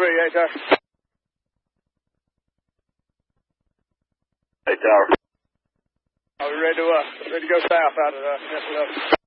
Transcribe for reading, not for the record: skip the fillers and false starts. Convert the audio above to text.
8 Tower. 8 Tower. Are we ready to go south out of Nest 11?